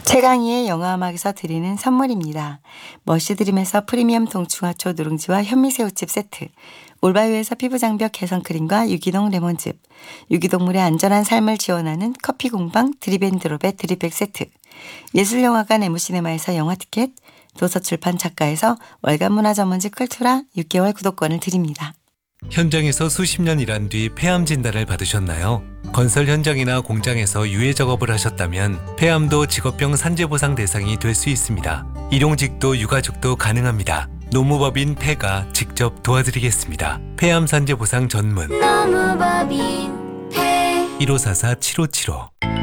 최강희의 영화음악에서 드리는 선물입니다. 머시드림에서 프리미엄 동충하초 누룽지와 현미새우칩 세트, 올바이오에서 피부장벽 개선크림과 유기농 레몬즙, 유기동물의 안전한 삶을 지원하는 커피공방 드립앤드롭의 드립백 세트, 예술영화관 에무시네마에서 영화티켓, 도서출판 작가에서 월간문화 전문지 컬투라 6개월 구독권을 드립니다. 현장에서 수십 년 일한 뒤 폐암 진단을 받으셨나요? 건설 현장이나 공장에서 유해 작업을 하셨다면 폐암도 직업병 산재보상 대상이 될 수 있습니다. 일용직도 유가족도 가능합니다. 노무법인 폐가 직접 도와드리겠습니다. 폐암 산재보상 전문 노무법인 폐 1544-7575